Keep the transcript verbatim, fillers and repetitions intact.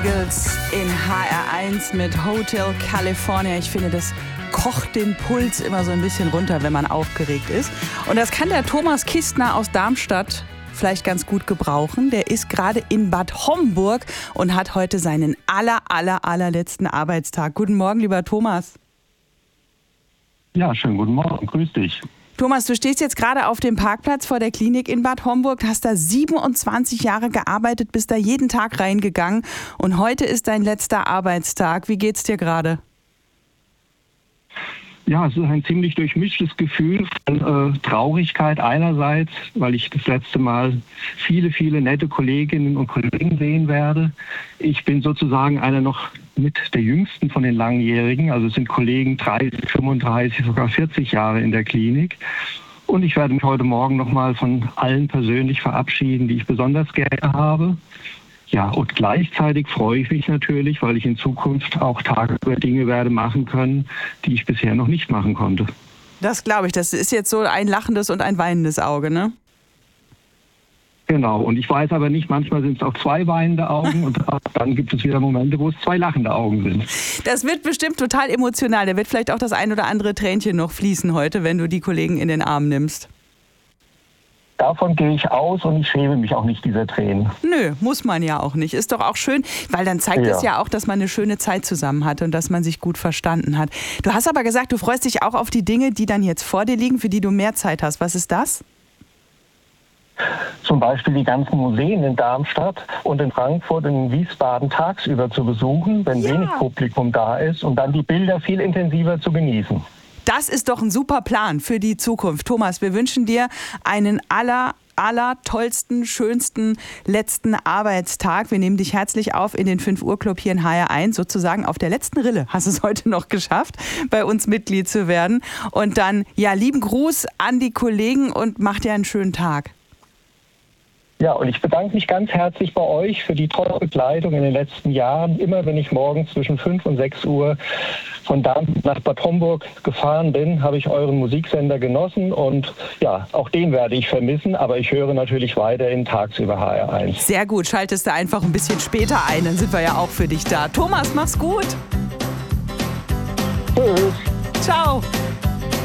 Eagles in H R eins mit Hotel California. Ich finde, das kocht den Puls immer so ein bisschen runter, wenn man aufgeregt ist. Und das kann der Thomas Kistner aus Darmstadt vielleicht ganz gut gebrauchen. Der ist gerade in Bad Homburg und hat heute seinen aller, aller, allerletzten Arbeitstag. Guten Morgen, lieber Thomas. Ja, schönen guten Morgen. Grüß dich. Thomas, du stehst jetzt gerade auf dem Parkplatz vor der Klinik in Bad Homburg, hast da siebenundzwanzig Jahre gearbeitet, bist da jeden Tag reingegangen und heute ist dein letzter Arbeitstag. Wie geht's dir gerade? Ja, es ist ein ziemlich durchmischtes Gefühl von äh, Traurigkeit einerseits, weil ich das letzte Mal viele, viele nette Kolleginnen und Kollegen sehen werde. Ich bin sozusagen einer noch mit der jüngsten von den Langjährigen, also es sind Kollegen dreißig, fünfunddreißig, sogar vierzig Jahre in der Klinik. Und ich werde mich heute Morgen nochmal von allen persönlich verabschieden, die ich besonders gerne habe. Ja, und gleichzeitig freue ich mich natürlich, weil ich in Zukunft auch tagsüber Dinge werde machen können, die ich bisher noch nicht machen konnte. Das glaube ich, das ist jetzt so ein lachendes und ein weinendes Auge, ne? Genau, und ich weiß aber nicht, manchmal sind es auch zwei weinende Augen und dann gibt es wieder Momente, wo es zwei lachende Augen sind. Das wird bestimmt total emotional, da wird vielleicht auch das ein oder andere Tränchen noch fließen heute, wenn du die Kollegen in den Arm nimmst. Davon gehe ich aus und ich schäme mich auch nicht dieser Tränen. Nö, muss man ja auch nicht. Ist doch auch schön, weil dann zeigt Ja. es ja auch, dass man eine schöne Zeit zusammen hatte und dass man sich gut verstanden hat. Du hast aber gesagt, du freust dich auch auf die Dinge, die dann jetzt vor dir liegen, für die du mehr Zeit hast. Was ist das? Zum Beispiel die ganzen Museen in Darmstadt und in Frankfurt und in Wiesbaden tagsüber zu besuchen, wenn Ja. wenig Publikum da ist und dann die Bilder viel intensiver zu genießen. Das ist doch ein super Plan für die Zukunft. Thomas, wir wünschen dir einen aller, aller tollsten, schönsten letzten Arbeitstag. Wir nehmen dich herzlich auf in den fünf Uhr Club hier in H R eins, sozusagen auf der letzten Rille. Hast du es heute noch geschafft, bei uns Mitglied zu werden. Und dann, ja, lieben Gruß an die Kollegen und mach dir einen schönen Tag. Ja, und ich bedanke mich ganz herzlich bei euch für die tolle Begleitung in den letzten Jahren. Immer wenn ich morgens zwischen fünf und sechs Uhr von Darmstadt nach Bad Homburg gefahren bin, habe ich euren Musiksender genossen und ja, auch den werde ich vermissen, aber ich höre natürlich weiterhin tagsüber H R eins. Sehr gut, schaltest du einfach ein bisschen später ein, dann sind wir ja auch für dich da. Thomas, mach's gut. Tschüss. Ciao.